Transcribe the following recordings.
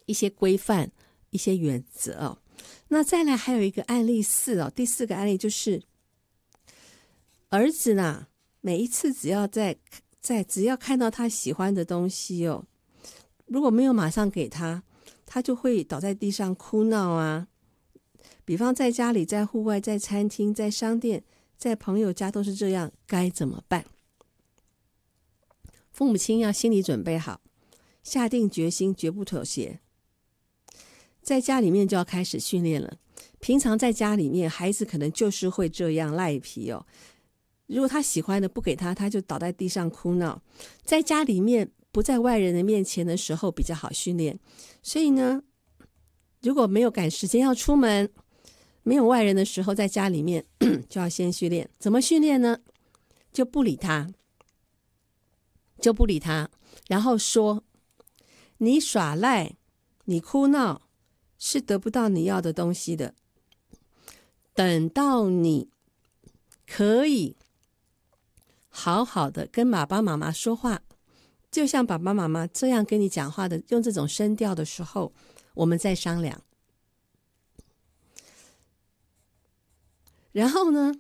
一些规范、一些原则哦。那再来还有一个案例4哦，第4个案例就是儿子呢，每一次只要看到他喜欢的东西哦，如果没有马上给他，他就会倒在地上哭闹啊。比方在家里、在户外、在餐厅、在商店、在朋友家都是这样，该怎么办？父母亲要心理准备好，下定决心绝不妥协。在家里面就要开始训练了。平常在家里面，孩子可能就是会这样赖皮哦。如果他喜欢的不给他，他就倒在地上哭闹。在家里面不在外人的面前的时候比较好训练。所以呢，如果没有赶时间要出门，没有外人的时候，在家里面就要先训练。怎么训练呢？就不理他，然后说你耍赖，你哭闹是得不到你要的东西的。等到你可以好好的跟爸爸妈妈说话，就像爸爸妈妈这样跟你讲话的，用这种声调的时候，我们再商量。然后呢，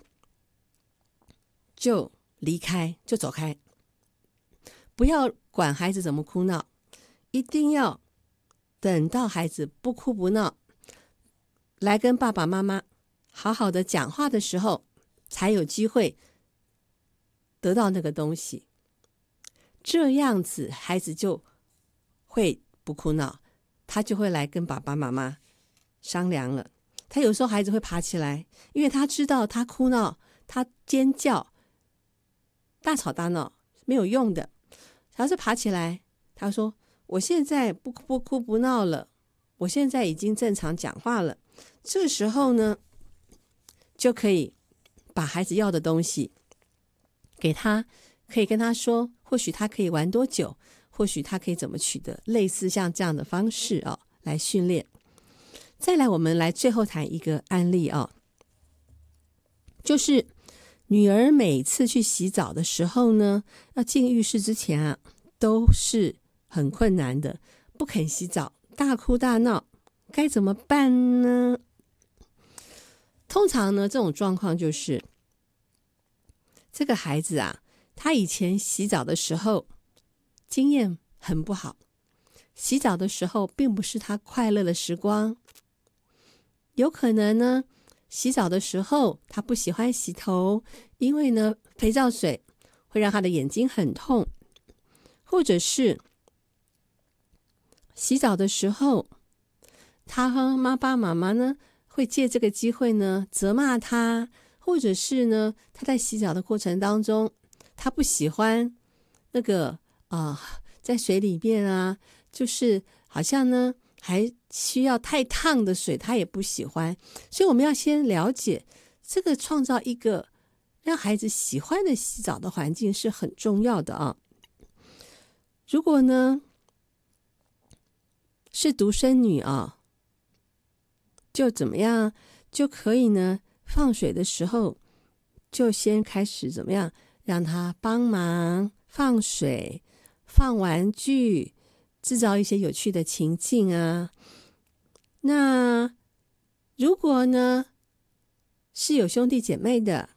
就离开，就走开，不要管孩子怎么哭闹，一定要等到孩子不哭不闹，来跟爸爸妈妈好好的讲话的时候，才有机会得到那个东西。这样子孩子就会不哭闹，他就会来跟爸爸妈妈商量了。他有时候孩子会爬起来，因为他知道他哭闹，他尖叫大吵大闹没有用的。他是爬起来，他说我现在不哭不闹了，我现在已经正常讲话了。这个时候呢，就可以把孩子要的东西给他，可以跟他说，或许他可以玩多久，或许他可以怎么取得，类似像这样的方式哦，来训练。再来，我们来最后谈一个案例哦，就是女儿每次去洗澡的时候呢，要进浴室之前啊，都是很困难的，不肯洗澡，大哭大闹，该怎么办呢？通常呢，这种状况就是这个孩子啊，他以前洗澡的时候经验很不好，洗澡的时候并不是他快乐的时光。有可能呢，洗澡的时候他不喜欢洗头，因为呢肥皂水会让他的眼睛很痛，或者是洗澡的时候他和爸爸妈妈呢会借这个机会呢责骂他，或者是呢他在洗澡的过程当中他不喜欢那个在水里面啊，就是好像呢还需要太烫的水，他也不喜欢。所以我们要先了解这个，创造一个让孩子喜欢的洗澡的环境是很重要的啊。如果呢是独生女啊，就怎么样就可以呢放水的时候就先开始怎么样让他帮忙放水、放玩具，制造一些有趣的情境啊。那如果呢是有兄弟姐妹的，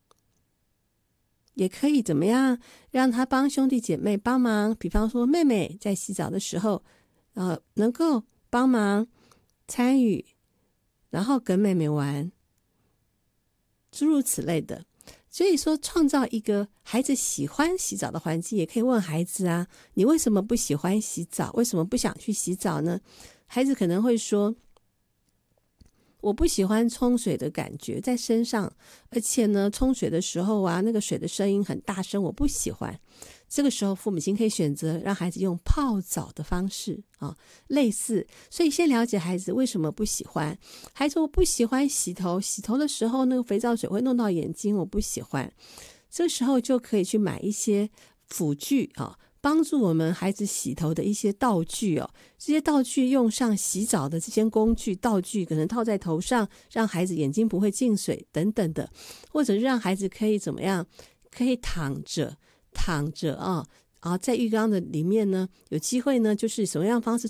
也可以怎么样让他帮兄弟姐妹帮忙，比方说妹妹在洗澡的时候能够帮忙参与，然后跟妹妹玩，诸如此类的。所以说创造一个孩子喜欢洗澡的环境，也可以问孩子啊，你为什么不喜欢洗澡？为什么不想去洗澡呢？孩子可能会说，我不喜欢冲水的感觉在身上，而且呢冲水的时候啊，那个水的声音很大声，我不喜欢。这个时候父母亲可以选择让孩子用泡澡的方式类似。所以先了解孩子为什么不喜欢。孩子我不喜欢洗头，洗头的时候那个肥皂水会弄到眼睛，我不喜欢。这时候就可以去买一些辅具帮助我们孩子洗头的一些道具这些道具用上洗澡的这些工具道具，可能套在头上，让孩子眼睛不会进水等等的，或者让孩子可以怎么样，可以躺着在浴缸的里面呢，有机会呢就是什么样的方式